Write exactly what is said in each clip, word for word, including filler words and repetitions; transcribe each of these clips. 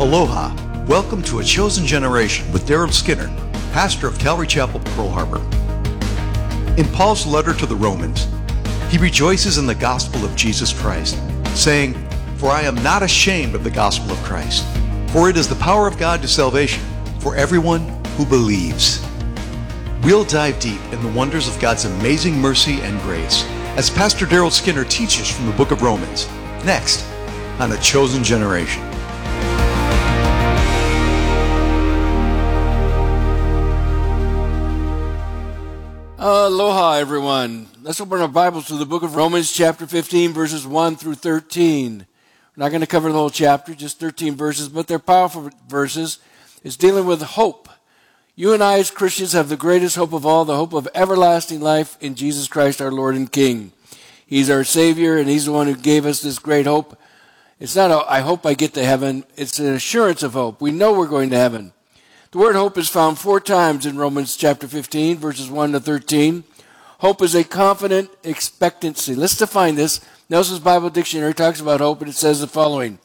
Aloha. Welcome to A Chosen Generation with Daryl Skinner, pastor of Calvary Chapel, Pearl Harbor. In Paul's letter to the Romans, he rejoices in the gospel of Jesus Christ, saying, "For I am not ashamed of the gospel of Christ, for it is the power of God to salvation for everyone who believes." We'll dive deep in the wonders of God's amazing mercy and grace as Pastor Daryl Skinner teaches from the book of Romans, next on A Chosen Generation. Aloha, everyone. Let's open our Bibles to the book of Romans, chapter fifteen, verses one through thirteen. We're not going to cover the whole chapter, just thirteen verses, but they're powerful verses. It's dealing with hope. You and I as Christians have the greatest hope of all, the hope of everlasting life in Jesus Christ, our Lord and King. He's our Savior, and He's the one who gave us this great hope. It's not a, I hope I get to heaven. It's an assurance of hope. We know we're going to heaven. The word hope is found four times in Romans chapter fifteen, verses one to thirteen. Hope is a confident expectancy. Let's define this. Nelson's Bible Dictionary talks about hope, and it says the following.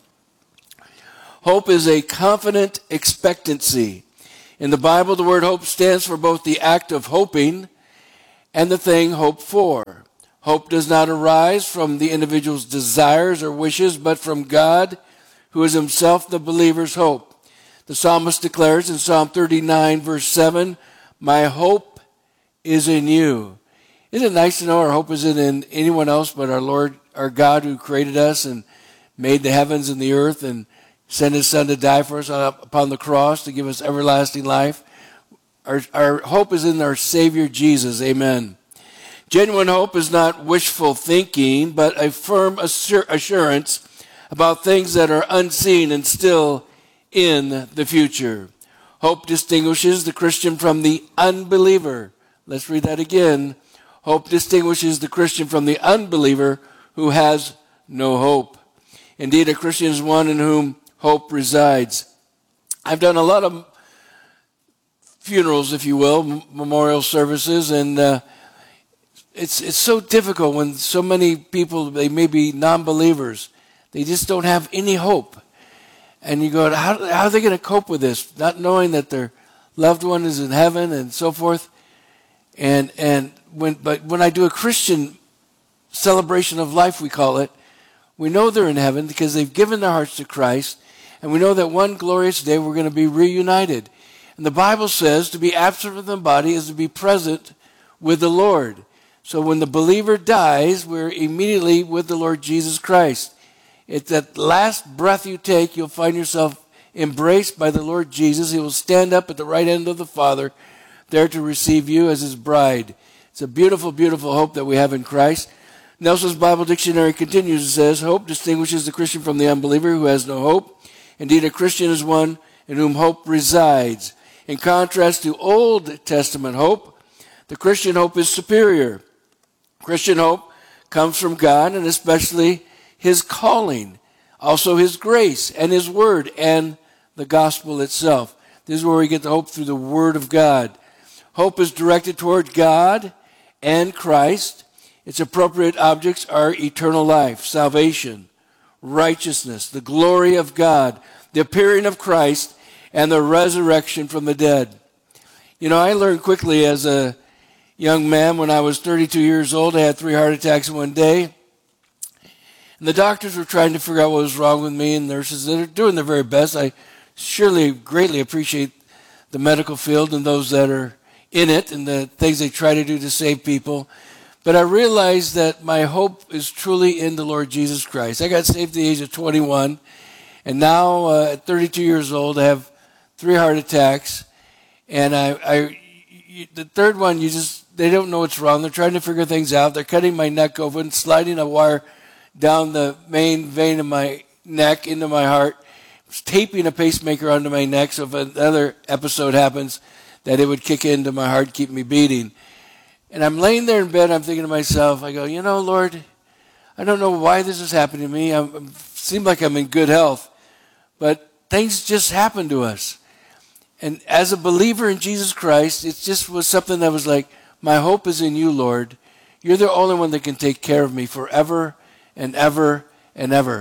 Hope is a confident expectancy. In the Bible, the word hope stands for both the act of hoping and the thing hoped for. Hope does not arise from the individual's desires or wishes, but from God, who is himself the believer's hope. The psalmist declares in Psalm thirty-nine, verse seven, "My hope is in you." Isn't it nice to know our hope isn't in anyone else but our Lord, our God, who created us and made the heavens and the earth and sent his Son to die for us upon the cross to give us everlasting life? Our, our hope is in our Savior Jesus. Amen. Genuine hope is not wishful thinking, but a firm assur- assurance about things that are unseen and still in the future. Hope distinguishes the Christian from the unbeliever. Let's read that again. Hope distinguishes the Christian from the unbeliever who has no hope. Indeed, a Christian is one in whom hope resides. I've done a lot of funerals, if you will, m- memorial services, and uh, it's it's so difficult when so many people, they may be non-believers, they just don't have any hope. And you go, how, how are they going to cope with this? Not knowing that their loved one is in heaven and so forth. And and when but when I do a Christian celebration of life, we call it, we know they're in heaven because they've given their hearts to Christ. And we know that one glorious day we're going to be reunited. And the Bible says to be absent from the body is to be present with the Lord. So when the believer dies, we're immediately with the Lord Jesus Christ. It's that last breath you take, you'll find yourself embraced by the Lord Jesus. He will stand up at the right hand of the Father, there to receive you as his bride. It's a beautiful, beautiful hope that we have in Christ. Nelson's Bible Dictionary continues and says, hope distinguishes the Christian from the unbeliever who has no hope. Indeed, a Christian is one in whom hope resides. In contrast to Old Testament hope, the Christian hope is superior. Christian hope comes from God, and especially his calling, also his grace and his word and the gospel itself. This is where we get the hope through the word of God. Hope is directed toward God and Christ. Its appropriate objects are eternal life, salvation, righteousness, the glory of God, the appearing of Christ, and the resurrection from the dead. You know, I learned quickly as a young man when I was thirty-two years old. I had three heart attacks in one day. And the doctors were trying to figure out what was wrong with me, and nurses, they're doing their very best. I surely greatly appreciate the medical field and those that are in it and the things they try to do to save people. But I realized that my hope is truly in the Lord Jesus Christ. I got saved at the age of twenty-one, and now uh, at thirty-two years old, I have three heart attacks. And I, I, the third one, you just, they don't know what's wrong. They're trying to figure things out. They're cutting my neck open, sliding a wire down the main vein of my neck into my heart, taping a pacemaker onto my neck so if another episode happens that it would kick into my heart, keep me beating. And I'm laying there in bed, I'm thinking to myself, I go, you know, Lord, I don't know why this is happening to me. I seem like I'm in good health, but things just happen to us. And as a believer in Jesus Christ, it just was something that was like, my hope is in you, Lord. You're the only one that can take care of me forever and ever and ever.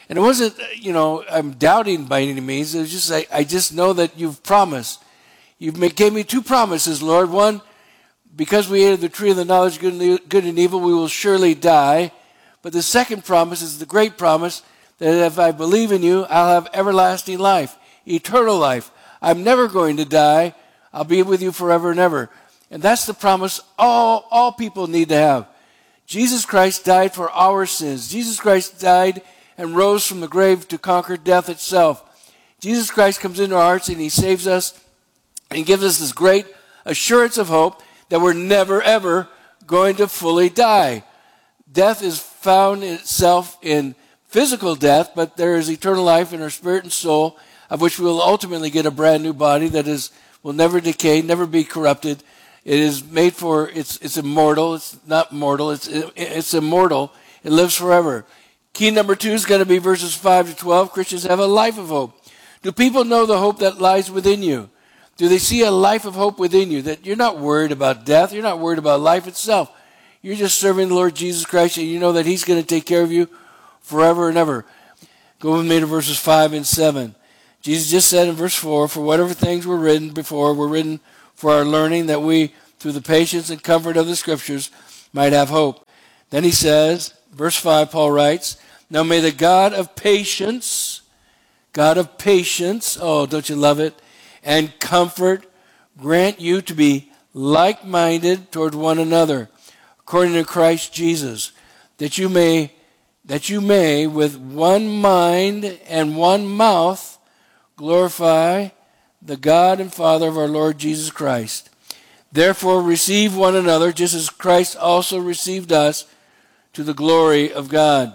And it wasn't, you know, I'm doubting by any means. It was just like, I just know that you've promised. You gave me two promises, Lord. One, because we ate of the tree of the knowledge of good and evil, we will surely die. But the second promise is the great promise that if I believe in you, I'll have everlasting life, eternal life. I'm never going to die. I'll be with you forever and ever. And that's the promise all, all people need to have. Jesus Christ died for our sins. Jesus Christ died and rose from the grave to conquer death itself. Jesus Christ comes into our hearts and he saves us and gives us this great assurance of hope that we're never, ever going to fully die. Death is found itself in physical death, but there is eternal life in our spirit and soul, of which we will ultimately get a brand new body that is will never decay, never be corrupted. It is made for, it's it's immortal. It's not mortal. It's it's immortal. It lives forever. Key number two is going to be verses five to twelve. Christians have a life of hope. Do people know the hope that lies within you? Do they see a life of hope within you? That you're not worried about death. You're not worried about life itself. You're just serving the Lord Jesus Christ, and you know that he's going to take care of you forever and ever. Go with me to verses five and seven. Jesus just said in verse four, for whatever things were written before were written for our learning, that we, through the patience and comfort of the Scriptures, might have hope. Then he says, verse five, Paul writes, now may the God of patience, God of patience, oh, don't you love it, and comfort grant you to be like-minded toward one another, according to Christ Jesus, that you may, that you may with one mind and one mouth glorify the God and Father of our Lord Jesus Christ. Therefore receive one another, just as Christ also received us, to the glory of God.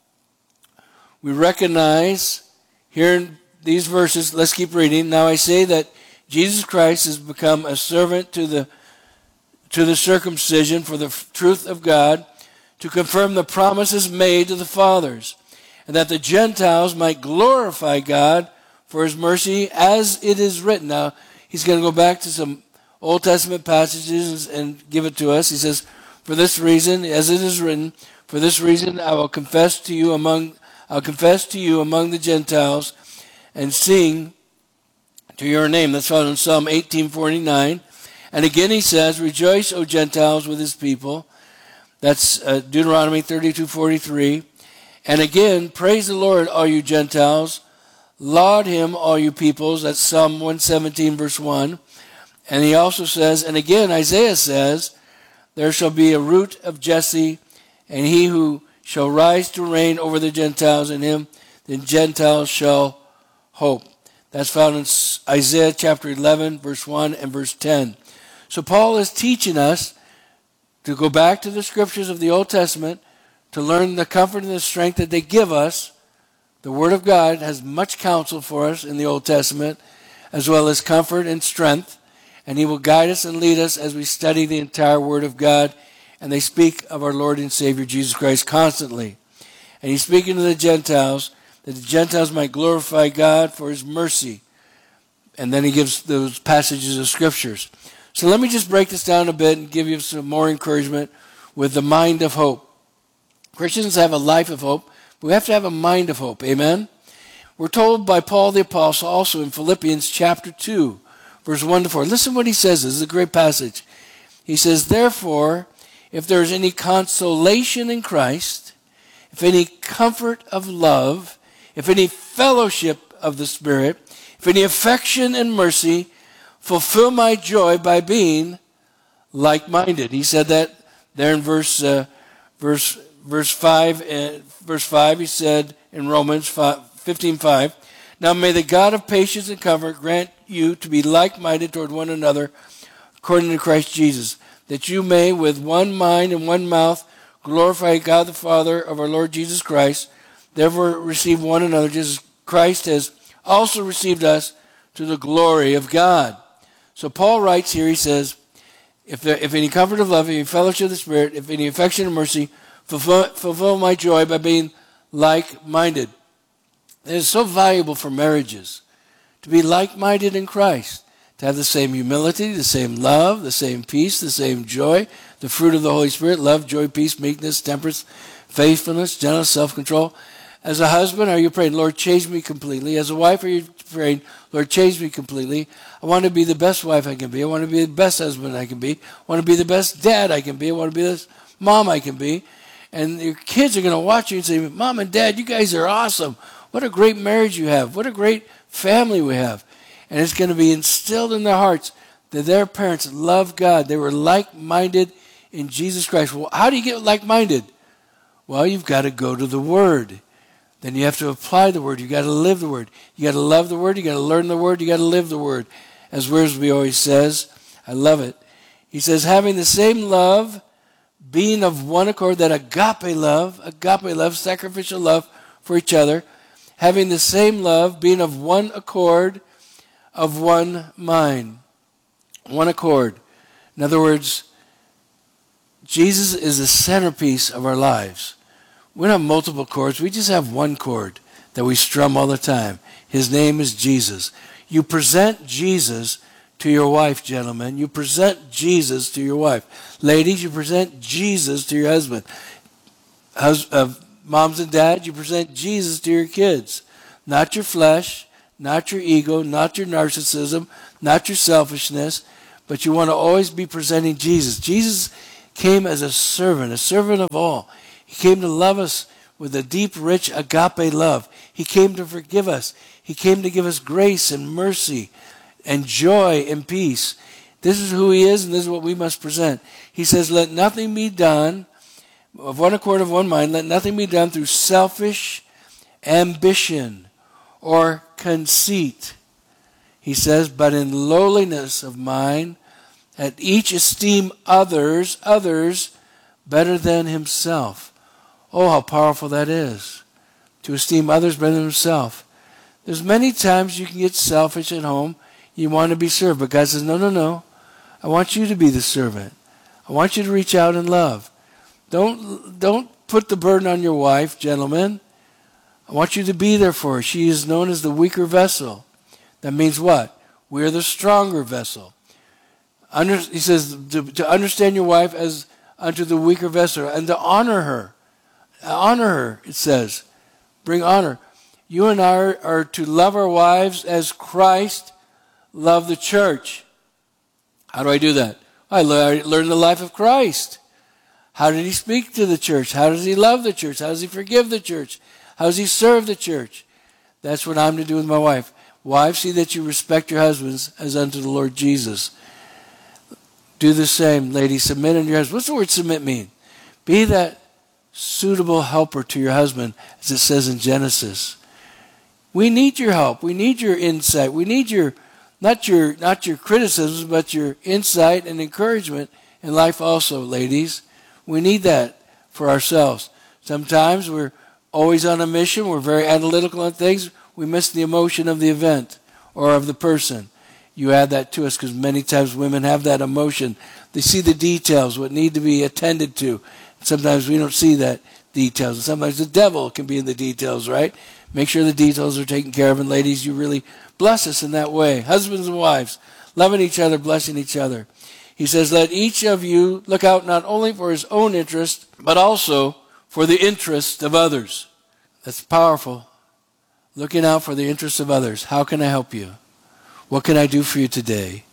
We recognize here in these verses, let's keep reading. Now I say that Jesus Christ has become a servant to the to the circumcision for the truth of God, to confirm the promises made to the fathers, and that the Gentiles might glorify God for his mercy, as it is written. Now, he's going to go back to some Old Testament passages and give it to us. He says, for this reason, as it is written, for this reason I will confess to you among I'll confess to you among the Gentiles and sing to your name. That's found in Psalm eighteen forty-nine. And again he says, rejoice, O Gentiles, with his people. That's uh, Deuteronomy thirty-two forty-three. And again, praise the Lord, all you Gentiles. Laud him, all you peoples. That's Psalm one seventeen, verse one. And he also says, and again Isaiah says, there shall be a root of Jesse, and he who shall rise to reign over the Gentiles, and him the Gentiles shall hope. That's found in Isaiah chapter eleven, verse one and verse ten. So Paul is teaching us to go back to the scriptures of the Old Testament to learn the comfort and the strength that they give us. The Word of God has much counsel for us in the Old Testament, as well as comfort and strength, and he will guide us and lead us as we study the entire Word of God, and they speak of our Lord and Savior Jesus Christ constantly. And he's speaking to the Gentiles, that the Gentiles might glorify God for his mercy. And then he gives those passages of scriptures. So let me just break this down a bit and give you some more encouragement with the mind of hope. Christians have a life of hope, but we have to have a mind of hope. Amen? We're told by Paul the Apostle also in Philippians chapter two, verse one to four. Listen what he says. This is a great passage. He says, therefore, if there is any consolation in Christ, if any comfort of love, if any fellowship of the Spirit, if any affection and mercy, fulfill my joy by being like-minded. He said that there in verse uh, verse verse five. Uh, verse five. He said in Romans fifteen five. Now may the God of patience and comfort grant you to be like-minded toward one another, according to Christ Jesus, that you may with one mind and one mouth glorify God the Father of our Lord Jesus Christ. Therefore receive one another, just as Christ has also received us to the glory of God. So Paul writes here, he says, if there, if any comfort of love, if any fellowship of the Spirit, if any affection and mercy, fulfill, fulfill my joy by being like-minded. It is so valuable for marriages to be like-minded in Christ, to have the same humility, the same love, the same peace, the same joy, the fruit of the Holy Spirit, love, joy, peace, meekness, temperance, faithfulness, gentleness, self-control. As a husband, are you praying, Lord, change me completely? As a wife, are you praying, Lord, change me completely? I want to be the best wife I can be. I want to be the best husband I can be. I want to be the best dad I can be. I want to be the best mom I can be. And your kids are going to watch you and say, Mom and Dad, you guys are awesome. What a great marriage you have. What a great family we have. And it's going to be instilled in their hearts that their parents love God. They were like-minded in Jesus Christ. Well, how do you get like-minded? Well, you've got to go to the Word. Then you have to apply the Word. You've got to live the Word. You got to love the Word. You got to learn the Word. You got to live the Word. As Wiersbe always says, I love it. He says, having the same love, being of one accord, that agape love, agape love, sacrificial love for each other, having the same love, being of one accord, of one mind. One accord. In other words, Jesus is the centerpiece of our lives. We don't have multiple chords. We just have one chord that we strum all the time. His name is Jesus. You present Jesus to your wife, gentlemen. You present Jesus to your wife. Ladies, you present Jesus to your husband. Hus- uh, moms and dads, you present Jesus to your kids. Not your flesh, not your ego, not your narcissism, not your selfishness, but you want to always be presenting Jesus. Jesus came as a servant, a servant of all. He came to love us with a deep, rich agape love. He came to forgive us. He came to give us grace and mercy and joy and peace. This is who he is, and this is what we must present. He says, let nothing be done, of one accord, of one mind, let nothing be done through selfish ambition or conceit. He says, but in lowliness of mind, let each esteem others, others better than himself. Oh, how powerful that is, to esteem others better than himself. There's many times you can get selfish at home. You want to be served, but God says, no, no, no. I want you to be the servant. I want you to reach out and love. Don't, don't put the burden on your wife, gentlemen. I want you to be there for her. She is known as the weaker vessel. That means what? We're the stronger vessel. Under, he says to, to understand your wife as unto the weaker vessel and to honor her. Honor her, it says. Bring honor. You and I are, are to love our wives as Christ loved the church. How do I do that? I learn the life of Christ. How did he speak to the church? How does he love the church? How does he forgive the church? How does he serve the church? That's what I'm to do with my wife. Wives, see that you respect your husbands as unto the Lord Jesus. Do the same, ladies. Submit unto your husband. What's the word submit mean? Be that suitable helper to your husband, as it says in Genesis. We need your help. We need your insight. We need your, not your, not your criticisms, but your insight and encouragement in life also, ladies. We need that for ourselves. Sometimes we're always on a mission. We're very analytical on things. We miss the emotion of the event or of the person. You add that to us because many times women have that emotion. They see the details, what need to be attended to. Sometimes we don't see that details. And sometimes the devil can be in the details, right? Make sure the details are taken care of. And ladies, you really bless us in that way. Husbands and wives, loving each other, blessing each other. He says, let each of you look out not only for his own interest, but also for the interest of others. That's powerful. Looking out for the interest of others. How can I help you? What can I do for you today?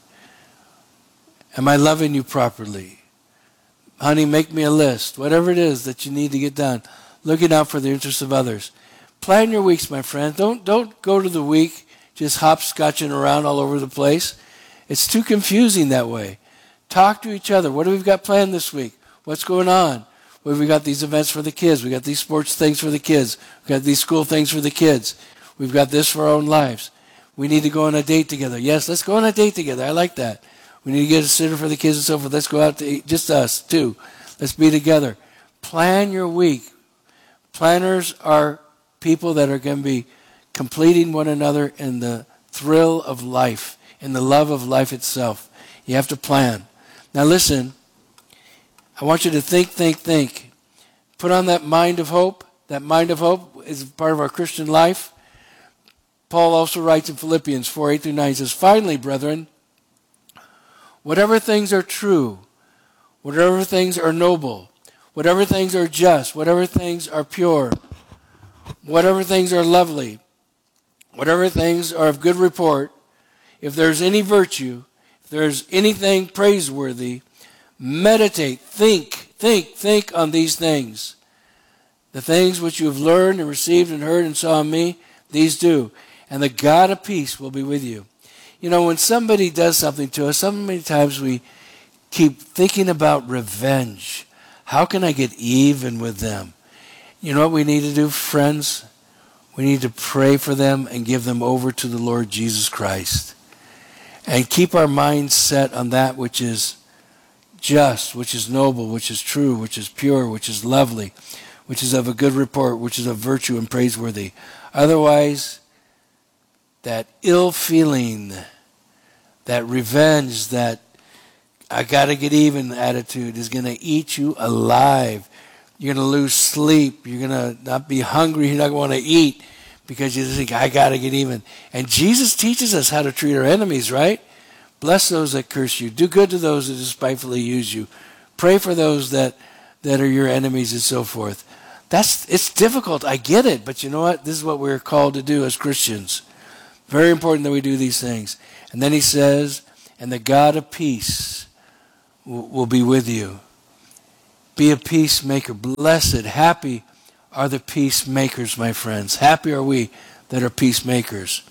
Am I loving you properly? Honey, make me a list. Whatever it is that you need to get done. Looking out for the interests of others. Plan your weeks, my friend. Don't, don't go to the week just hopscotching around all over the place. It's too confusing that way. Talk to each other. What do we got planned this week? What's going on? Well, we got these events for the kids. We got these sports things for the kids. We got these school things for the kids. We've got this for our own lives. We need to go on a date together. Yes, let's go on a date together. I like that. We need to get a sitter for the kids and so forth. Let's go out to eat. Just us, too. Let's be together. Plan your week. Planners are people that are going to be completing one another in the thrill of life, in the love of life itself. You have to plan. Now listen, I want you to think, think, think. Put on that mind of hope. That mind of hope is part of our Christian life. Paul also writes in Philippians four, eight through nine, he says, finally, brethren, whatever things are true, whatever things are noble, whatever things are just, whatever things are pure, whatever things are lovely, whatever things are of good report, if there's any virtue, if there's anything praiseworthy, meditate, think, think, think on these things. The things which you have learned and received and heard and saw in me, these do. And the God of peace will be with you. You know, when somebody does something to us, so many times we keep thinking about revenge. How can I get even with them? You know what we need to do, friends? We need to pray for them and give them over to the Lord Jesus Christ. And keep our minds set on that which is just, which is noble, which is true, which is pure, which is lovely, which is of a good report, which is of virtue and praiseworthy. Otherwise, that ill feeling, that revenge, that I got to get even attitude is going to eat you alive. You're going to lose sleep. You're going to not be hungry. You're not going to want to eat because you think, I got to get even. And Jesus teaches us how to treat our enemies, right? Bless those that curse you. Do good to those that despitefully use you. Pray for those that, that are your enemies and so forth. That's it's difficult. I get it. But you know what? This is what we're called to do as Christians. Very important that we do these things. And then he says, and the God of peace will, will be with you. Be a peacemaker. Blessed, happy are the peacemakers, my friends. Happy are we that are peacemakers.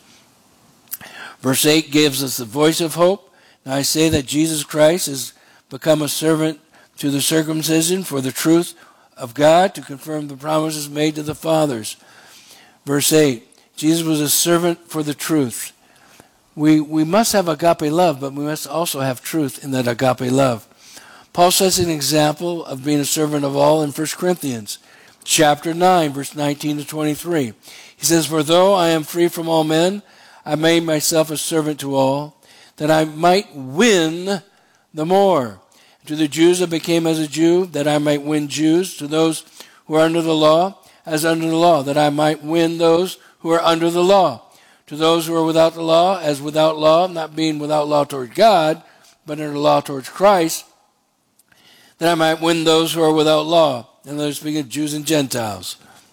Verse eight gives us the voice of hope. Now I say that Jesus Christ has become a servant to the circumcision for the truth of God, to confirm the promises made to the fathers. Verse eight, Jesus was a servant for the truth. We, we must have agape love, but we must also have truth in that agape love. Paul sets an example of being a servant of all in First Corinthians chapter nine, verse nineteen to twenty-three. He says, for though I am free from all men, I made myself a servant to all, that I might win the more. To the Jews I became as a Jew, that I might win Jews. To those who are under the law, as under the law, that I might win those who are under the law. To those who are without the law, as without law, not being without law toward God, but under law towards Christ, that I might win those who are without law. And those speaking of Jews and Gentiles.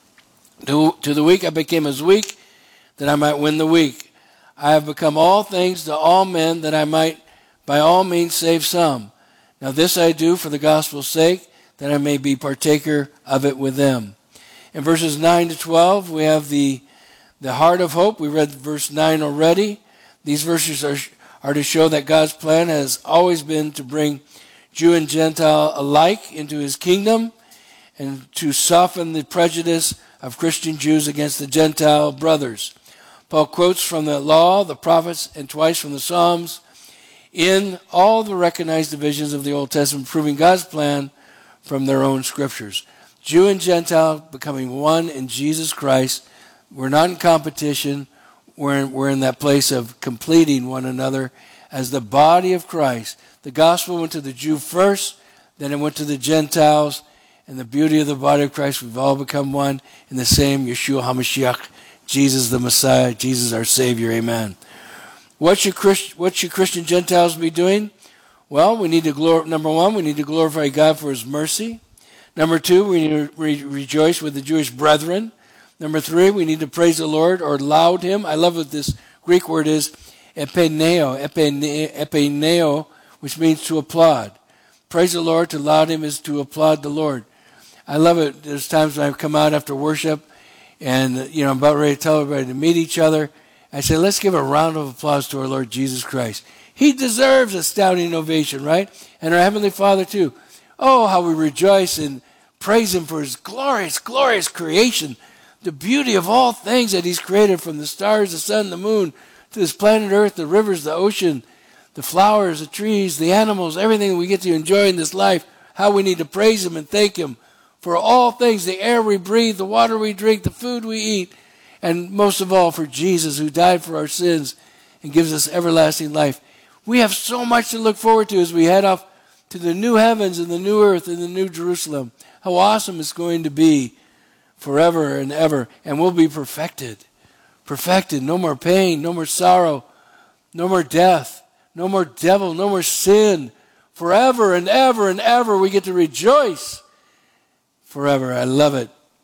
To, to the weak I became as weak, that I might win the weak. I have become all things to all men, that I might by all means save some. Now this I do for the gospel's sake, that I may be partaker of it with them. In verses nine to twelve, we have the, the heart of hope. We read verse nine already. These verses are, are to show that God's plan has always been to bring Jew and Gentile alike into his kingdom, and to soften the prejudice of Christian Jews against the Gentile brothers. Paul quotes from the law, the prophets, and twice from the Psalms in all the recognized divisions of the Old Testament, proving God's plan from their own scriptures. Jew and Gentile becoming one in Jesus Christ. We're not in competition. We're in, we're in that place of completing one another as the body of Christ. The gospel went to the Jew first, then it went to the Gentiles. And the beauty of the body of Christ, we've all become one in the same Yeshua HaMashiach, Jesus the Messiah, Jesus our Savior, amen. What should, Christ, what should Christian Gentiles be doing? Well, we need to glor- number one, we need to glorify God for his mercy. Number two, we need to re- rejoice with the Jewish brethren. Number three, we need to praise the Lord or laud him. I love what this Greek word is, epeneo, epene, epeneo, which means to applaud. Praise the Lord, to laud him is to applaud the Lord. I love it. There's times when I come out after worship and, you know, I'm about ready to tell everybody to meet each other. I say, let's give a round of applause to our Lord Jesus Christ. He deserves a standing ovation, right? And our Heavenly Father, too. Oh, how we rejoice and praise him for his glorious, glorious creation. The beauty of all things that he's created, from the stars, the sun, the moon, to this planet Earth, the rivers, the ocean, the flowers, the trees, the animals, everything that we get to enjoy in this life. How we need to praise him and thank him for all things, the air we breathe, the water we drink, the food we eat, and most of all for Jesus, who died for our sins and gives us everlasting life. We have so much to look forward to as we head off to the new heavens and the new earth and the new Jerusalem. How awesome it's going to be forever and ever, and we'll be perfected. Perfected. No more pain, no more sorrow, no more death, no more devil, no more sin. Forever and ever and ever we get to rejoice. Forever. I love it.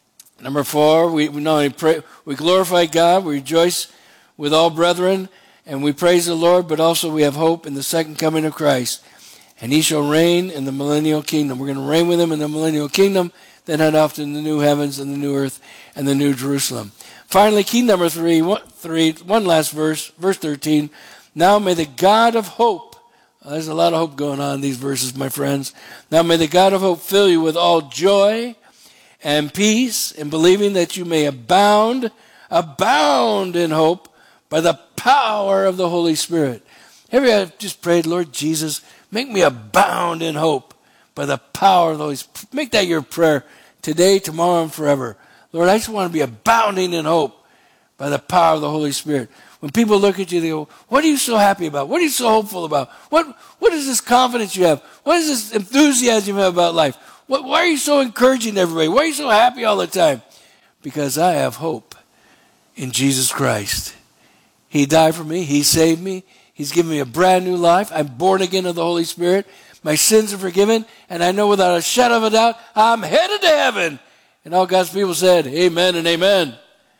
Number four, we, we not only pray, we glorify God, we rejoice with all brethren, and we praise the Lord, but also we have hope in the second coming of Christ. And he shall reign in the millennial kingdom. We're going to reign with him in the millennial kingdom, then head off to the new heavens and the new earth and the new Jerusalem. Finally, key number three, one, three, one last verse, verse thirteen. Now may the God of hope, well, there's a lot of hope going on in these verses, my friends. Now may the God of hope fill you with all joy and peace in believing that you may abound, abound in hope by the power of the Holy Spirit. Have you just prayed, Lord Jesus, make me abound in hope by the power of the Holy Spirit? Make that your prayer today, tomorrow, and forever. Lord, I just want to be abounding in hope by the power of the Holy Spirit. When people look at you, they go, what are you so happy about? What are you so hopeful about? What, what is this confidence you have? What is this enthusiasm you have about life? What, why are you so encouraging everybody? Why are you so happy all the time? Because I have hope in Jesus Christ. He died for me. He saved me. He's given me a brand new life. I'm born again of the Holy Spirit. My sins are forgiven. And I know without a shadow of a doubt, I'm headed to heaven. And all God's people said, amen and amen.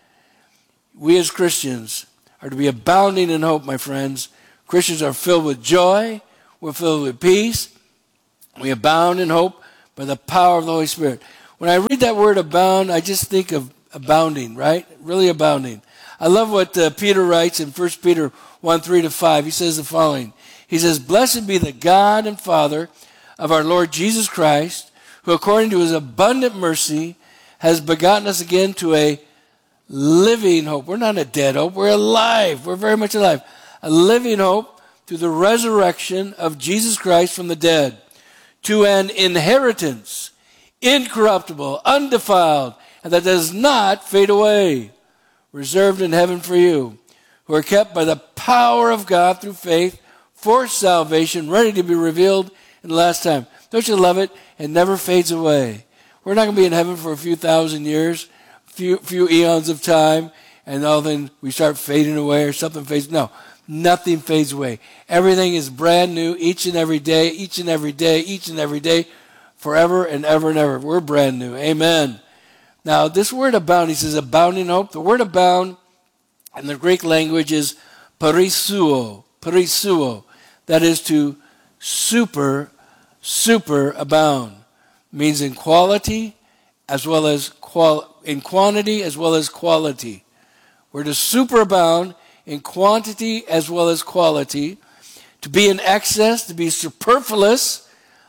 We as Christians are to be abounding in hope, my friends. Christians are filled with joy. We're filled with peace. We abound in hope by the power of the Holy Spirit. When I read that word abound, I just think of abounding, right? Really abounding. I love what uh, Peter writes in First Peter one, three to five. He says the following. He says, blessed be the God and Father of our Lord Jesus Christ, who according to his abundant mercy has begotten us again to a living hope. We're not a dead hope. We're alive. We're very much alive. A living hope through the resurrection of Jesus Christ from the dead, to an inheritance, incorruptible, undefiled, and that does not fade away, reserved in heaven for you, who are kept by the power of God through faith for salvation, ready to be revealed in the last time. Don't you love it? It never fades away. We're not going to be in heaven for a few thousand years, few few eons of time, and all then we start fading away or something fades. No, nothing fades away. Everything is brand new each and every day, each and every day, each and every day, forever and ever and ever. We're brand new. Amen. Now, this word abound, he says abounding hope. The word abound in the Greek language is perisuo, perisuo. That is to super, super abound. Means in quality as well as qual in quantity as well as quality. We're to superabound in quantity as well as quality, to be in excess, to be superfluous,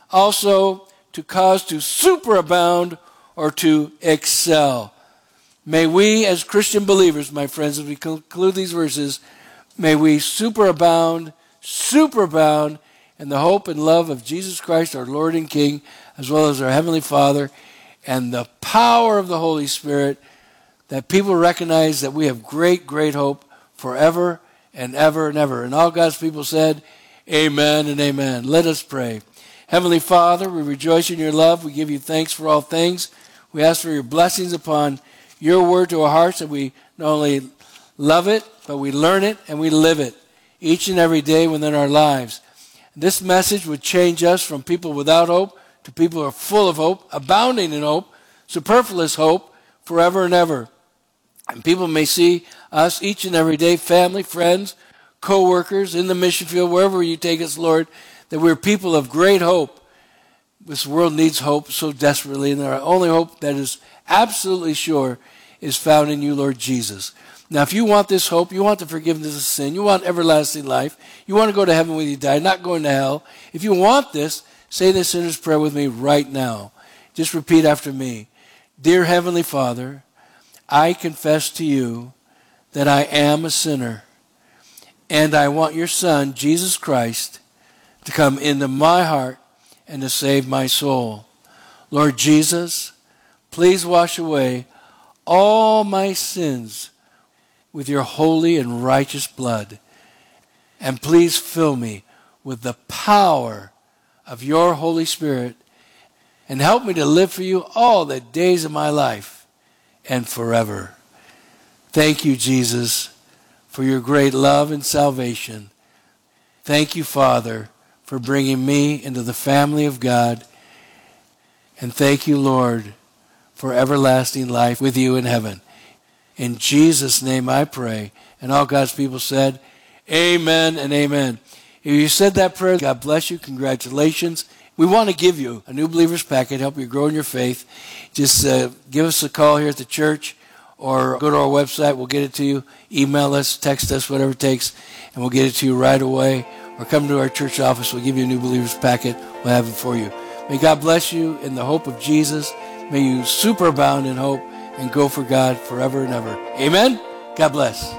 also to cause to superabound or to excel. May we as Christian believers, my friends, as we conclude these verses, may we superabound, superabound in the hope and love of Jesus Christ, our Lord and King, as well as our Heavenly Father, and the power of the Holy Spirit, that people recognize that we have great, great hope forever and ever and ever. And all God's people said, amen and amen. Let us pray. Heavenly Father, we rejoice in your love. We give you thanks for all things. We ask for your blessings upon your word to our hearts, that we not only love it, but we learn it and we live it each and every day within our lives. This message would change us from people without hope to people who are full of hope, abounding in hope, superfluous hope, forever and ever. And people may see us each and every day, family, friends, co-workers, in the mission field, wherever you take us, Lord, that we're people of great hope. This world needs hope so desperately, and our only hope that is absolutely sure is found in you, Lord Jesus. Now, if you want this hope, you want the forgiveness of sin, you want everlasting life, you want to go to heaven when you die, not going to hell. If you want this, say this sinner's prayer with me right now. Just repeat after me. Dear Heavenly Father, I confess to you that I am a sinner, and I want your Son, Jesus Christ, to come into my heart and to save my soul. Lord Jesus, please wash away all my sins with your holy and righteous blood. And please fill me with the power of your Holy Spirit and help me to live for you all the days of my life and forever. Thank you, Jesus, for your great love and salvation. Thank you, Father, for bringing me into the family of God. And thank you, Lord, for for everlasting life with you in heaven. In Jesus' name I pray. And all God's people said, amen and amen. If you said that prayer, God bless you. Congratulations. We want to give you a New Believers Packet, help you grow in your faith. Just uh, give us a call here at the church or go to our website. We'll get it to you. Email us, text us, whatever it takes, and we'll get it to you right away. Or come to our church office. We'll give you a New Believers Packet. We'll have it for you. May God bless you in the hope of Jesus. May you superabound in hope and go for God forever and ever. Amen? God bless.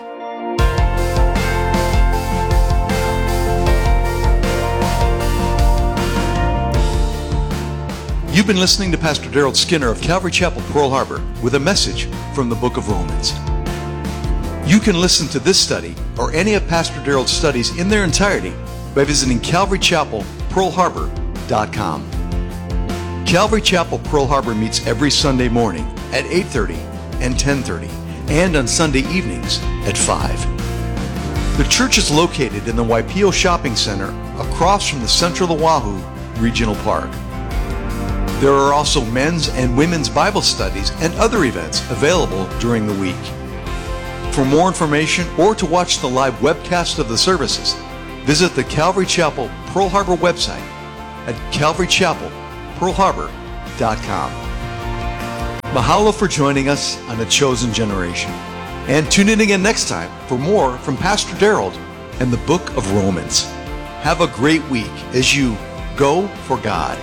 You've been listening to Pastor Daryl Skinner of Calvary Chapel, Pearl Harbor, with a message from the book of Romans. You can listen to this study or any of Pastor Daryl's studies in their entirety by visiting calvary chapel pearl harbor dot com. Calvary Chapel, Pearl Harbor meets every Sunday morning at eight thirty and ten thirty, and on Sunday evenings at five. The church is located in the Waipio Shopping Center across from the Central Oahu Regional Park. There are also men's and women's Bible studies and other events available during the week. For more information or to watch the live webcast of the services, visit the Calvary Chapel Pearl Harbor website at calvary chapel pearl harbor dot com. Mahalo for joining us on The Chosen Generation. And tune in again next time for more from Pastor Daryl and the book of Romans. Have a great week as you go for God.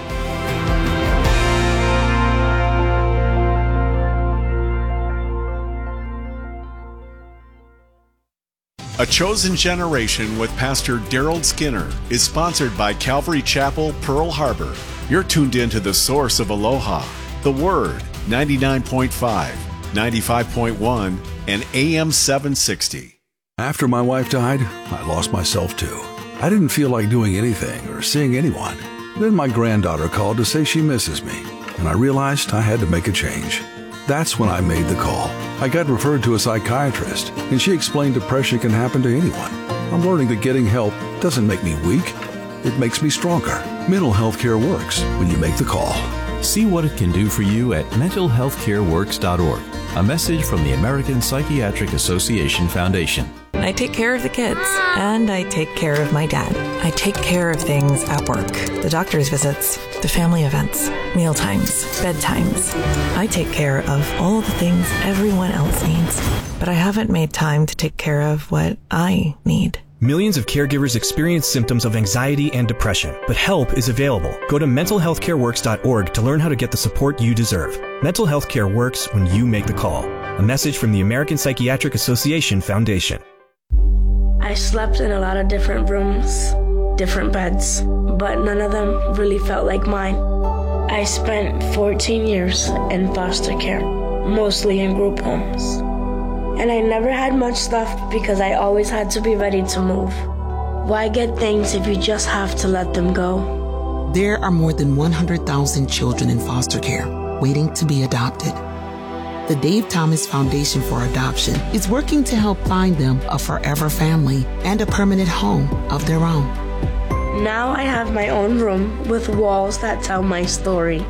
A Chosen Generation with Pastor Daryl Skinner is sponsored by Calvary Chapel, Pearl Harbor. You're tuned in to the source of Aloha, the Word, ninety-nine point five, ninety-five point one, and A M seven sixty. After my wife died, I lost myself too. I didn't feel like doing anything or seeing anyone. Then my granddaughter called to say she misses me, and I realized I had to make a change. That's when I made the call. I got referred to a psychiatrist, and she explained depression can happen to anyone. I'm learning that getting help doesn't make me weak. It makes me stronger. Mental health care works when you make the call. See what it can do for you at mental health care works dot org. A message from the American Psychiatric Association Foundation. I take care of the kids, and I take care of my dad. I take care of things at work. The doctor's visits, the family events, meal times, bedtimes. I take care of all the things everyone else needs. But I haven't made time to take care of what I need. Millions of caregivers experience symptoms of anxiety and depression, but help is available. Go to mental health care works dot org to learn how to get the support you deserve. Mental health care works when you make the call. A message from the American Psychiatric Association Foundation. I slept in a lot of different rooms, different beds, but none of them really felt like mine. I spent fourteen years in foster care, mostly in group homes. And I never had much stuff because I always had to be ready to move. Why get things if you just have to let them go? There are more than one hundred thousand children in foster care waiting to be adopted. The Dave Thomas Foundation for Adoption is working to help find them a forever family and a permanent home of their own. Now I have my own room with walls that tell my story.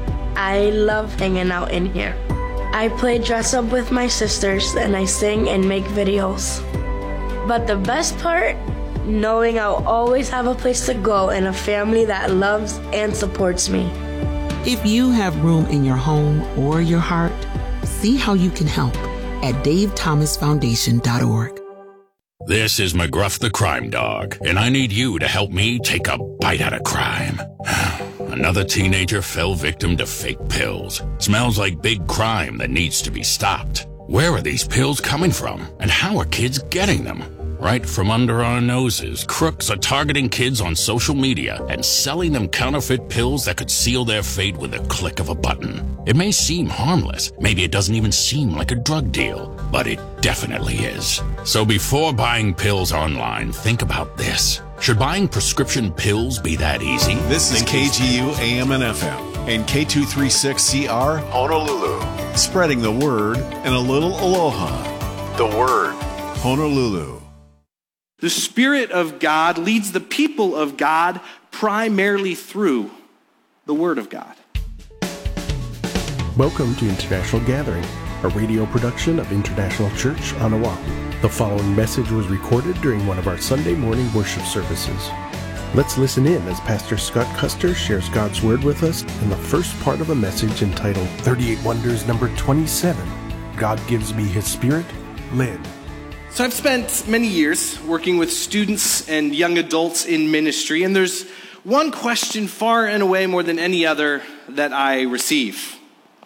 I love hanging out in here. I play dress up with my sisters and I sing and make videos. But the best part, knowing I'll always have a place to go and a family that loves and supports me. If you have room in your home or your heart, see how you can help at dave thomas foundation dot org. This is McGruff the Crime Dog, and I need you to help me take a bite out of crime. Another teenager fell victim to fake pills. Smells like big crime that needs to be stopped. Where are these pills coming from, and how are kids getting them? Right from under our noses, crooks are targeting kids on social media and selling them counterfeit pills that could seal their fate with a click of a button. It may seem harmless, maybe it doesn't even seem like a drug deal, but it definitely is. So before buying pills online, think about this. Should buying prescription pills be that easy? This is K G U A M and F M and K two thirty-six C R Honolulu. Spreading the word and a little aloha. The Word, Honolulu. The Spirit of God leads the people of God primarily through the Word of God. Welcome to International Gathering, a radio production of International Church on Oahu. The following message was recorded during one of our Sunday morning worship services. Let's listen in as Pastor Scott Custer shares God's Word with us in the first part of a message entitled thirty-eight Wonders number twenty-seven, God Gives Me His Spirit, led. So I've spent many years working with students and young adults in ministry, and there's one question far and away more than any other that I receive.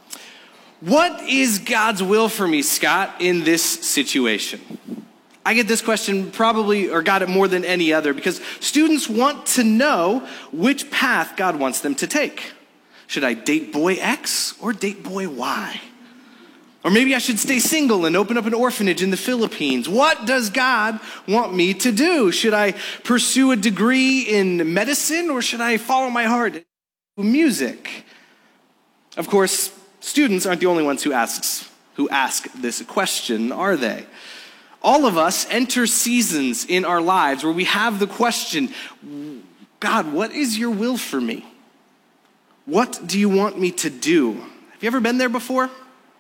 What is God's will for me, Scott, in this situation? I get this question probably, or got it more than any other, because students want to know which path God wants them to take. Should I date boy X or date boy Y? Or maybe I should stay single and open up an orphanage in the Philippines. What does God want me to do? Should I pursue a degree in medicine, or should I follow my heart and do music? Of course, students aren't the only ones who asks who ask this question, are they? All of us enter seasons in our lives where we have the question, God, what is your will for me? What do you want me to do? Have you ever been there before?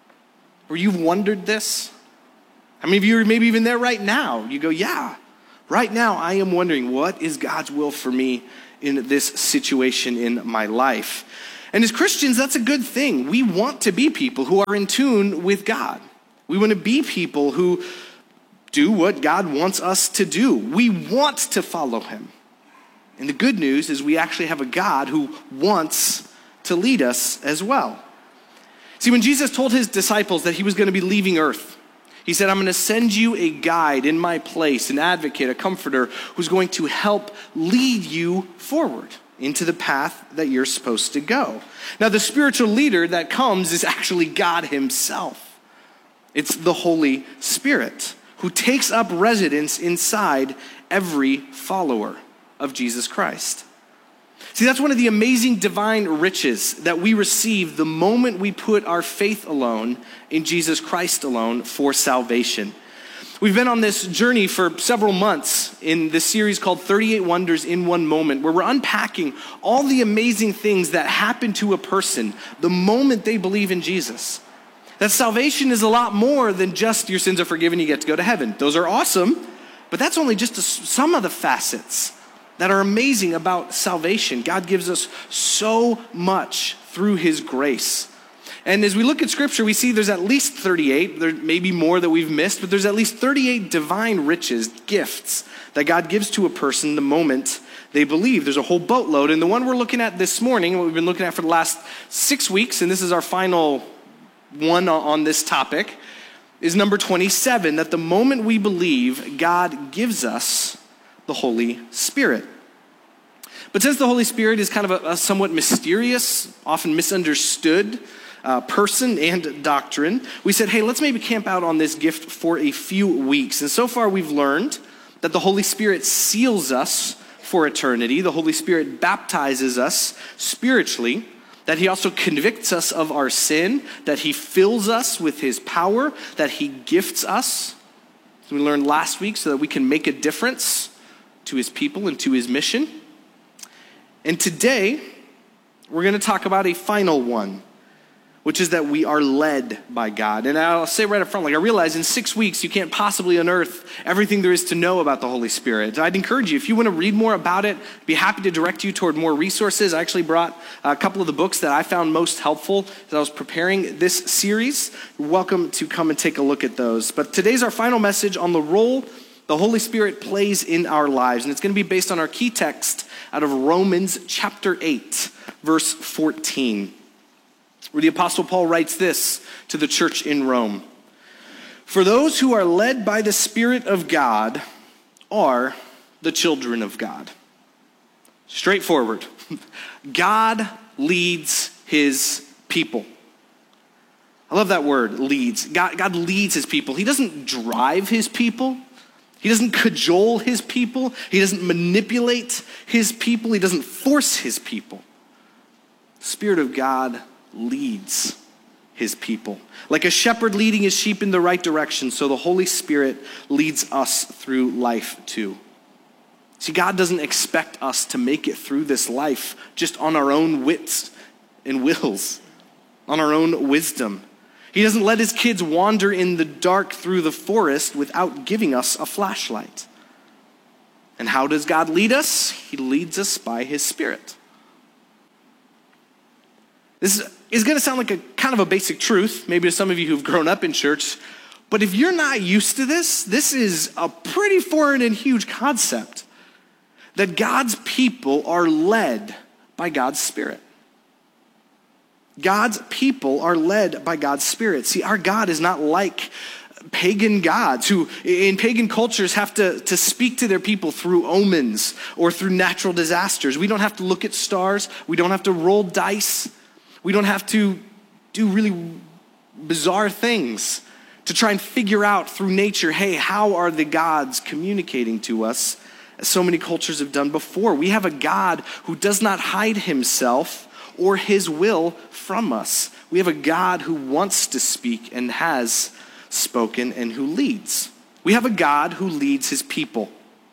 Or you've wondered this? How many of you are maybe even there right now? You go, yeah, right now I am wondering, what is God's will for me in this situation in my life? And as Christians, that's a good thing. We want to be people who are in tune with God. We want to be people who do what God wants us to do. We want to follow him. And the good news is we actually have a God who wants to lead us as well. See, when Jesus told his disciples that he was going to be leaving earth, he said, I'm going to send you a guide in my place, an advocate, a comforter, who's going to help lead you forward into the path that you're supposed to go. Now, the spiritual leader that comes is actually God himself. It's the Holy Spirit who takes up residence inside every follower of Jesus Christ. See, that's one of the amazing divine riches that we receive the moment we put our faith alone in Jesus Christ alone for salvation. We've been on this journey for several months in this series called thirty-eight Wonders in One Moment, where we're unpacking all the amazing things that happen to a person the moment they believe in Jesus. That salvation is a lot more than just your sins are forgiven, you get to go to heaven. Those are awesome, but that's only just a, some of the facets that are amazing about salvation. God gives us so much through his grace. And as we look at scripture, we see there's at least thirty-eight, there may be more that we've missed, but there's at least thirty-eight divine riches, gifts that God gives to a person the moment they believe. There's a whole boatload. And the one we're looking at this morning, what we've been looking at for the last six weeks, and this is our final one on this topic, is number twenty-seven, that the moment we believe, God gives us the Holy Spirit. But since the Holy Spirit is kind of a, a somewhat mysterious, often misunderstood uh, person and doctrine, we said, hey, let's maybe camp out on this gift for a few weeks. And so far we've learned that the Holy Spirit seals us for eternity. The Holy Spirit baptizes us spiritually, that he also convicts us of our sin, that he fills us with his power, that he gifts us, as we learned last week, so that we can make a difference to his people and to his mission. And today, we're going to talk about a final one, which is that we are led by God. And I'll say right up front, like I realize in six weeks, you can't possibly unearth everything there is to know about the Holy Spirit. I'd encourage you, if you want to read more about it, be happy to direct you toward more resources. I actually brought a couple of the books that I found most helpful as I was preparing this series. You're welcome to come and take a look at those. But today's our final message on the role the Holy Spirit plays in our lives. And it's going to be based on our key text out of Romans chapter eight, verse fourteen. Where the Apostle Paul writes this to the church in Rome. For those who are led by the Spirit of God are the children of God. Straightforward. God leads his people. I love that word, leads. God, God leads his people. He doesn't drive his people. He doesn't cajole his people. He doesn't manipulate his people. He doesn't force his people. The Spirit of God leads his people. Like a shepherd leading his sheep in the right direction, so the Holy Spirit leads us through life too. See, God doesn't expect us to make it through this life just on our own wits and wills. on our own wisdom. He doesn't let his kids wander in the dark through the forest without giving us a flashlight. And how does God lead us? He leads us by his Spirit. This is going to sound like a kind of a basic truth, maybe to some of you who've grown up in church, but if you're not used to this, this is a pretty foreign and huge concept, that God's people are led by God's Spirit. God's people are led by God's Spirit. See, our God is not like pagan gods who in pagan cultures have to, to speak to their people through omens or through natural disasters. We don't have to look at stars. We don't have to roll dice. We don't have to do really bizarre things to try and figure out through nature, hey, how are the gods communicating to us, as so many cultures have done before. We have a God who does not hide himself or his will from us. We have a God who wants to speak and has spoken and who leads. We have a God who leads his people.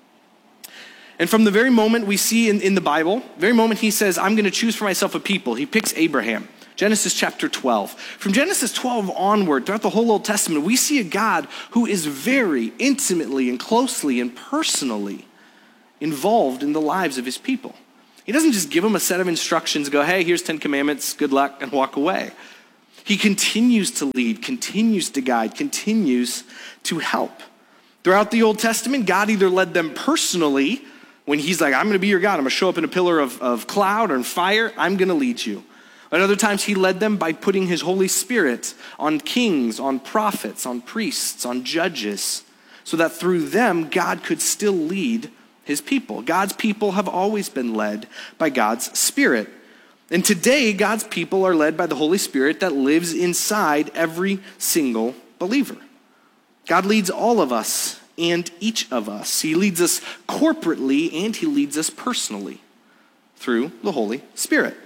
And from the very moment we see in, in the Bible, very moment he says, I'm going to choose for myself a people, he picks Abraham. Genesis chapter twelve. From Genesis twelve onward, throughout the whole Old Testament, we see a God who is very intimately and closely and personally involved in the lives of his people. He doesn't just give them a set of instructions, go, hey, here's Ten Commandments, good luck, and walk away. He continues to lead, continues to guide, continues to help. Throughout the Old Testament, God either led them personally, when he's like, I'm going to be your God, I'm going to show up in a pillar of, of cloud or fire, I'm going to lead you. At other times, he led them by putting his Holy Spirit on kings, on prophets, on priests, on judges, so that through them, God could still lead his people. God's people have always been led by God's Spirit. And today, God's people are led by the Holy Spirit that lives inside every single believer. God leads all of us and each of us. He leads us corporately and he leads us personally through the Holy Spirit.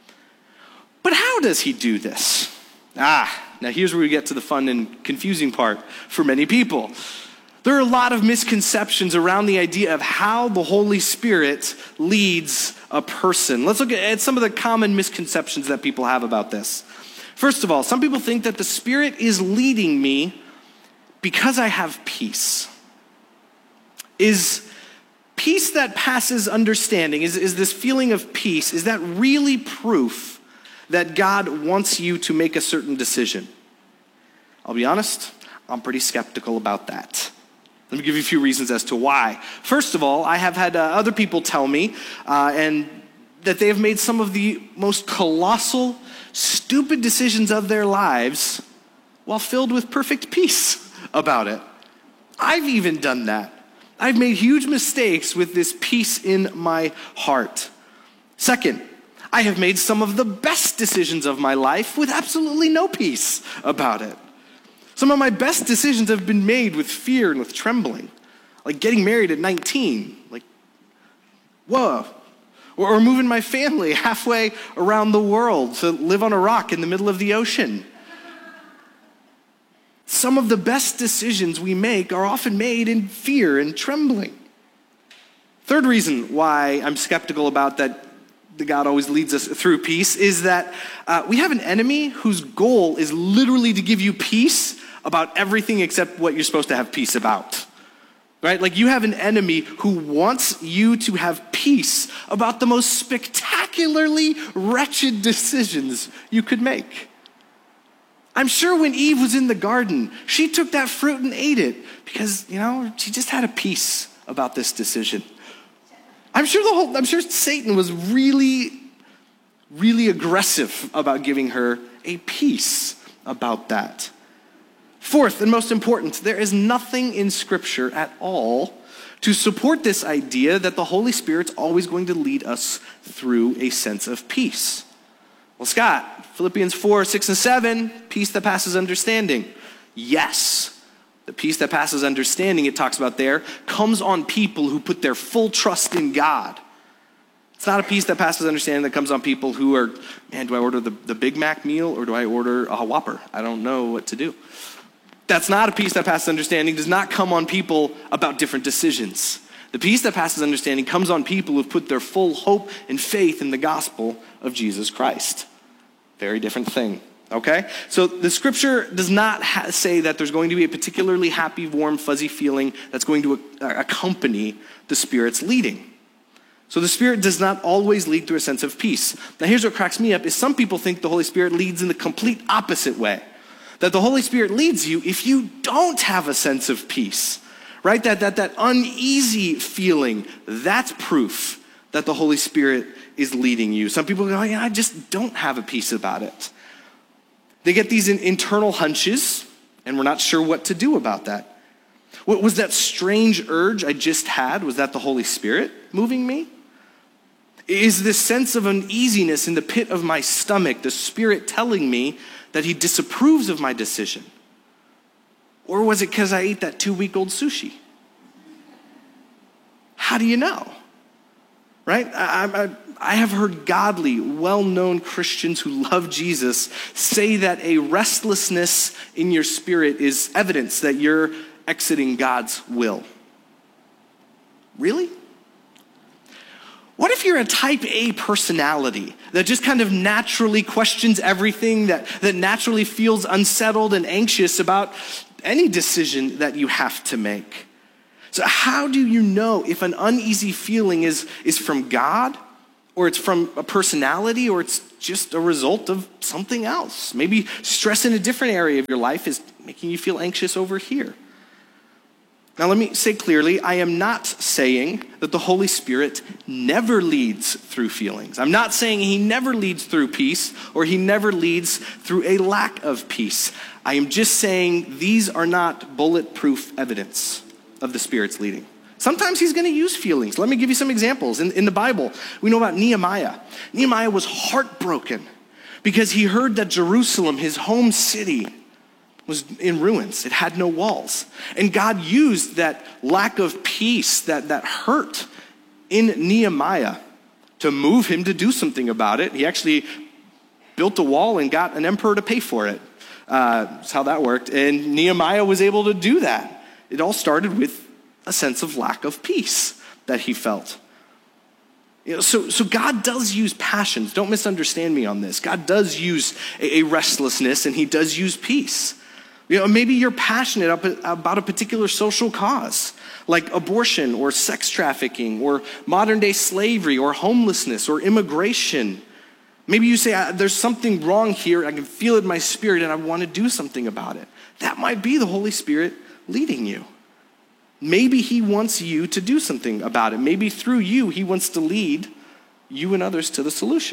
But how does he do this? Ah, now here's where we get to the fun and confusing part for many people. There are a lot of misconceptions around the idea of how the Holy Spirit leads a person. Let's look at some of the common misconceptions that people have about this. First of all, some people think that the Spirit is leading me because I have peace. Is peace that passes understanding, is, is this feeling of peace, is that really proof that God wants you to make a certain decision? I'll be honest, I'm pretty skeptical about that. Let me give you a few reasons as to why. First of all, I have had uh, other people tell me uh, and that they have made some of the most colossal, stupid decisions of their lives while filled with perfect peace about it. I've even done that. I've made huge mistakes with this peace in my heart. Second, I have made some of the best decisions of my life with absolutely no peace about it. Some of my best decisions have been made with fear and with trembling, like getting married at nineteen, like, whoa, or, or moving my family halfway around the world to live on a rock in the middle of the ocean. Some of the best decisions we make are often made in fear and trembling. Third reason why I'm skeptical about that the God always leads us through peace is that uh, we have an enemy whose goal is literally to give you peace about everything except what you're supposed to have peace about, right? Like you have an enemy who wants you to have peace about the most spectacularly wretched decisions you could make. I'm sure when Eve was in the garden, she took that fruit and ate it because, you know, she just had a peace about this decision. I'm sure the whole, I'm sure Satan was really, really aggressive about giving her a peace about that. Fourth, and most important, there is nothing in Scripture at all to support this idea that the Holy Spirit's always going to lead us through a sense of peace. Well, Scott, Philippians four, six, and seven, peace that passes understanding. Yes, the peace that passes understanding, it talks about there, comes on people who put their full trust in God. It's not a peace that passes understanding that comes on people who are, man, do I order the, the Big Mac meal or do I order a Whopper? I don't know what to do. That's not a peace that passes understanding, does not come on people about different decisions. The peace that passes understanding comes on people who've put their full hope and faith in the gospel of Jesus Christ. Very different thing. okay? So the scripture does not ha- say that there's going to be a particularly happy, warm, fuzzy feeling that's going to uh, accompany the Spirit's leading. So the Spirit does not always lead through a sense of peace. Now here's what cracks me up, is some people think the Holy Spirit leads in the complete opposite way. That the Holy Spirit leads you if you don't have a sense of peace, right? That, that, that uneasy feeling, that's proof that the Holy Spirit is leading you. Some people go, oh, yeah, I just don't have a peace about it. They get these internal hunches, and we're not sure what to do about that. What was that strange urge I just had? Was that the Holy Spirit moving me? Is this sense of uneasiness in the pit of my stomach the Spirit telling me that he disapproves of my decision? Or was it because I ate that two-week-old sushi? How do you know? Right? I, I, I have heard godly, well-known Christians who love Jesus say that a restlessness in your spirit is evidence that you're exiting God's will. Really? What if you're a type A personality that just kind of naturally questions everything, that, that naturally feels unsettled and anxious about any decision that you have to make? So how do you know if an uneasy feeling is, is from God, or it's from a personality, or it's just a result of something else? Maybe stress in a different area of your life is making you feel anxious over here. Now, let me say clearly, I am not saying that the Holy Spirit never leads through feelings. I'm not saying he never leads through peace or he never leads through a lack of peace. I am just saying these are not bulletproof evidence of the Spirit's leading. Sometimes he's going to use feelings. Let me give you some examples. In, in the Bible, we know about Nehemiah. Nehemiah was heartbroken because he heard that Jerusalem, his home city, was in ruins. It had no walls. And God used that lack of peace, that, that hurt in Nehemiah to move him to do something about it. He actually built a wall and got an emperor to pay for it. Uh, that's how that worked. And Nehemiah was able to do that. It all started with a sense of lack of peace that he felt. You know, so, so God does use passions. Don't misunderstand me on this. God does use a, a restlessness, and he does use peace. You know, maybe you're passionate about a particular social cause, like abortion or sex trafficking or modern day slavery or homelessness or immigration. Maybe you say, there's something wrong here. I can feel it in my spirit and I want to do something about it. That might be the Holy Spirit leading you. Maybe he wants you to do something about it. Maybe through you, he wants to lead you and others to the solution.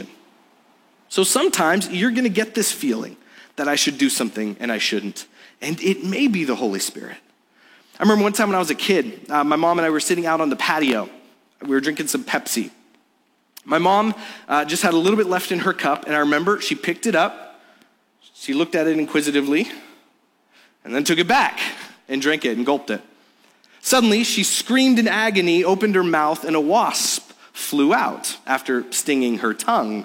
So sometimes you're going to get this feeling that I should do something and I shouldn't. And it may be the Holy Spirit. I remember one time when I was a kid, uh, my mom and I were sitting out on the patio. We were drinking some Pepsi. My mom uh, just had a little bit left in her cup, and I remember she picked it up, she looked at it inquisitively, and then took it back and drank it and gulped it. Suddenly, she screamed in agony, opened her mouth, and a wasp flew out after stinging her tongue.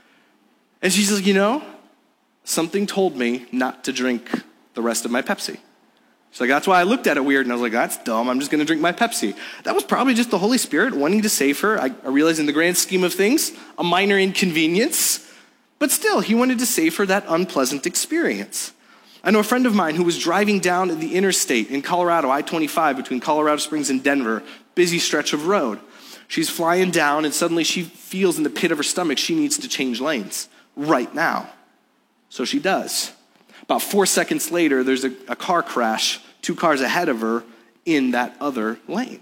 And she says, you know, something told me not to drink the rest of my Pepsi. She's like, that's why I looked at it weird, and I was like, that's dumb, I'm just going to drink my Pepsi. That was probably just the Holy Spirit wanting to save her. I, I realize in the grand scheme of things, a minor inconvenience, but still, he wanted to save her that unpleasant experience. I know a friend of mine who was driving down the interstate in Colorado, I twenty-five, between Colorado Springs and Denver, busy stretch of road. She's flying down, and suddenly she feels in the pit of her stomach she needs to change lanes right now. So she does. About four seconds later, there's a, a car crash, two cars ahead of her in that other lane.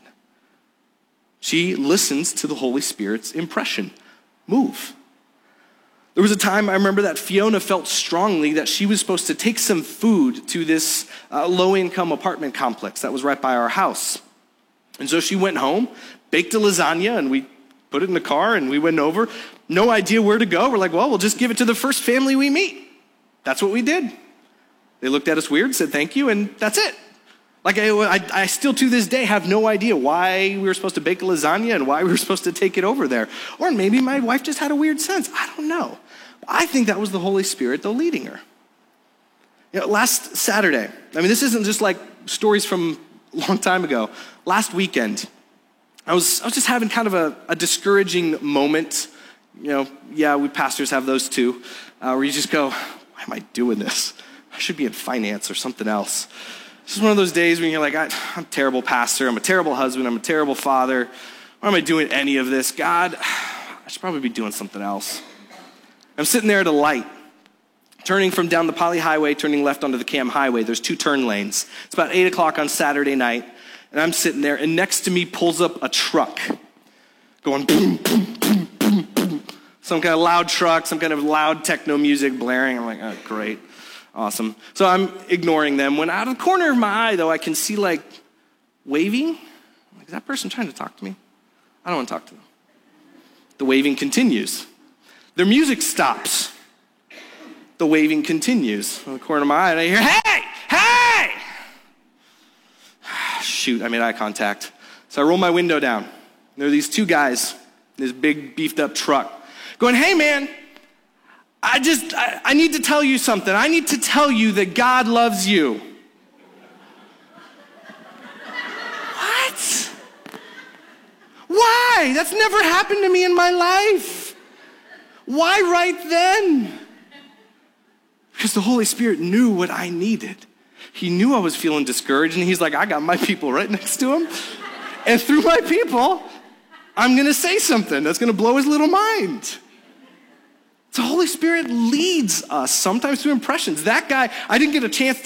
She listens to the Holy Spirit's impression. Move. There was a time I remember that Fiona felt strongly that she was supposed to take some food to this uh, low-income apartment complex that was right by our house. And so she went home, baked a lasagna, and we put it in the car, and we went over. No idea where to go. We're like, well, we'll just give it to the first family we meet. That's what we did. They looked at us weird, said thank you, and that's it. Like, I, I, I still to this day have no idea why we were supposed to bake a lasagna and why we were supposed to take it over there. Or maybe my wife just had a weird sense. I don't know. I think that was the Holy Spirit, though, leading her. You know, last Saturday, I mean, this isn't just like stories from a long time ago. Last weekend, I was, I was just having kind of a, a discouraging moment. You know, yeah, we pastors have those too, uh, where you just go, why am I doing this? I should be in finance or something else. This is one of those days when you're like, I, I'm a terrible pastor, I'm a terrible husband, I'm a terrible father. Why am I doing any of this? God, I should probably be doing something else. I'm sitting there at a light, turning from down the Poly Highway, turning left onto the Cam Highway. There's two turn lanes. It's about eight o'clock on Saturday night, and I'm sitting there, and next to me pulls up a truck going boom, boom, boom, boom, boom. Some kind of loud truck, some kind of loud techno music blaring. I'm like, oh, great. Awesome. So I'm ignoring them. When out of the corner of my eye, though, I can see like waving. I'm like, is that person trying to talk to me? I don't want to talk to them. The waving continues. Their music stops. The waving continues. In the corner of my eye, and I hear, hey, hey! Shoot, I made eye contact. So I roll my window down. There are these two guys in this big beefed up truck going, hey man, I just, I, I need to tell you something. I need to tell you that God loves you. What? Why? That's never happened to me in my life. Why right then? Because the Holy Spirit knew what I needed. He knew I was feeling discouraged, and he's like, I got my people right next to him. And through my people, I'm going to say something that's going to blow his little mind. The Holy Spirit leads us sometimes through impressions. That guy, I didn't get a chance to